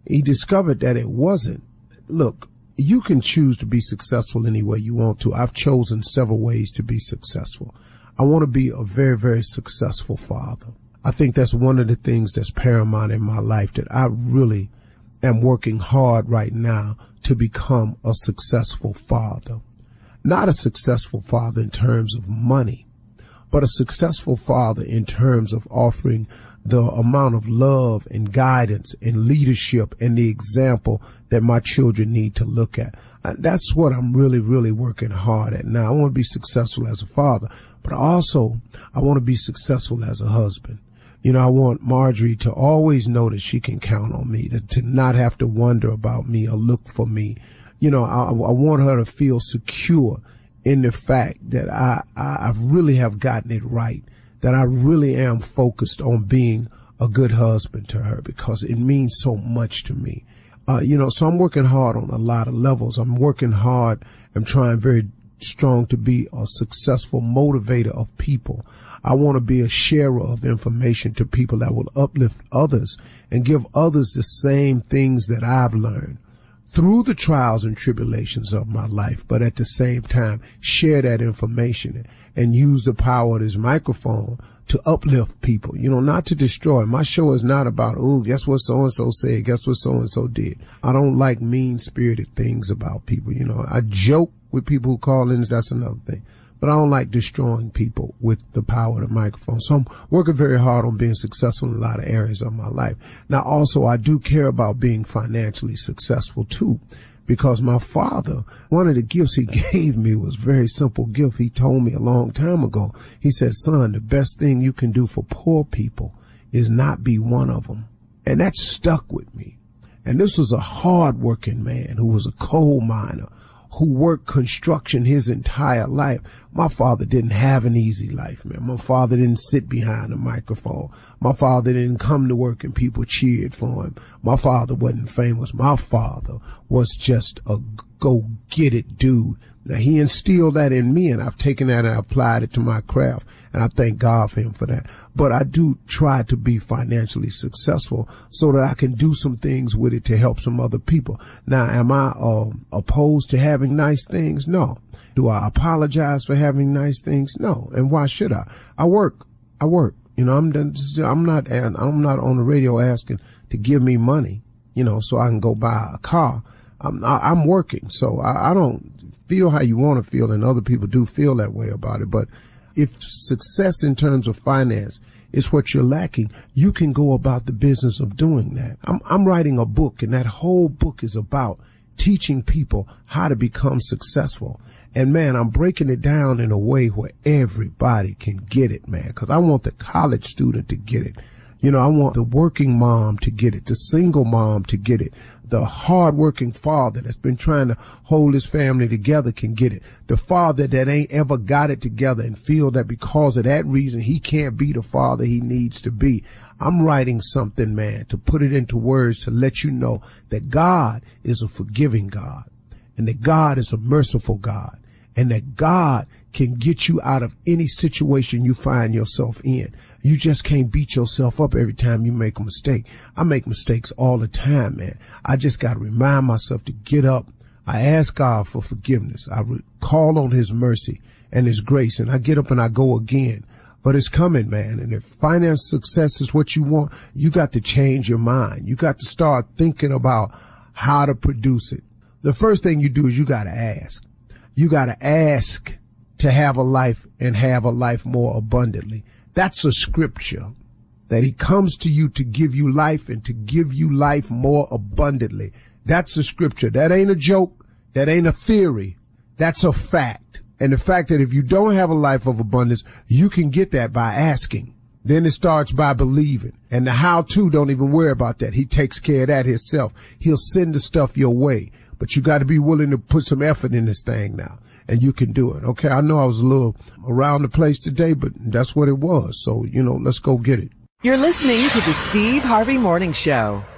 he discovered that it wasn't. Look, you can choose to be successful any way you want to. I've chosen several ways to be successful. I want to be a very, very successful father. I think that's one of the things that's paramount in my life, that I really am working hard right now to become a successful father. Not a successful father in terms of money, but a successful father in terms of offering the amount of love and guidance and leadership and the example that my children need to look at. That's what I'm really, really working hard at now. I want to be successful as a father, but also I want to be successful as a husband. You know, I want Marjorie to always know that she can count on me, to not have to wonder about me or look for me. You know, I want her to feel secure in the fact that I really have gotten it right, that I really am focused on being a good husband to her, because it means so much to me. So I'm working hard on a lot of levels. I'm working hard. I'm trying very strong to be a successful motivator of people. I want to be a sharer of information to people that will uplift others and give others the same things that I've learned through the trials and tribulations of my life, but at the same time share that information and use the power of this microphone to uplift people, not to destroy. My show is not about, guess what so-and-so said, guess what so-and-so did. I don't like mean-spirited things about people. I joke with people who call in, that's another thing. But I don't like destroying people with the power of the microphone. So I'm working very hard on being successful in a lot of areas of my life. Now, also, I do care about being financially successful, too, because my father, one of the gifts he gave me was a very simple gift. He told me a long time ago, he said, son, the best thing you can do for poor people is not be one of them. And that stuck with me. And this was a hard-working man who was a coal miner, who worked construction his entire life. My father didn't have an easy life, man. My father didn't sit behind a microphone. My father didn't come to work and people cheered for him. My father wasn't famous. My father was just a go-get-it dude. Now, he instilled that in me, and I've taken that and applied it to my craft, and I thank God for him for that. But I do try to be financially successful so that I can do some things with it to help some other people. Now, am I opposed to having nice things? No. Do I apologize for having nice things? No. And why should I? I work. I'm not on the radio asking to give me money, so I can go buy a car. I'm working, so I don't feel how you want to feel, and other people do feel that way about it. But if success in terms of finance is what you're lacking, you can go about the business of doing that. I'm writing a book, and that whole book is about teaching people how to become successful. And man, I'm breaking it down in a way where everybody can get it, man, because I want the college student to get it. I want the working mom to get it, the single mom to get it. The hard-working father that's been trying to hold his family together can get it. The father that ain't ever got it together and feel that because of that reason he can't be the father he needs to be. I'm writing something, man, to put it into words to let you know that God is a forgiving God, and that God is a merciful God, and that God can get you out of any situation you find yourself in. You just can't beat yourself up every time you make a mistake. I make mistakes all the time, man. I just got to remind myself to get up. I ask God for forgiveness. I call on his mercy and his grace, and I get up and I go again. But it's coming, man. And if finance success is what you want, you got to change your mind. You got to start thinking about how to produce it. The first thing you do is you got to ask. You got to ask to have a life and have a life more abundantly. That's a scripture, that he comes to you to give you life and to give you life more abundantly. That's a scripture. That ain't a joke. That ain't a theory. That's a fact. And the fact that if you don't have a life of abundance, you can get that by asking. Then it starts by believing. And the how-to, don't even worry about that. He takes care of that himself. He'll send the stuff your way. But you got to be willing to put some effort in this thing now, and you can do it. Okay, I know I was a little around the place today, but that's what it was. So, let's go get it. You're listening to the Steve Harvey Morning Show.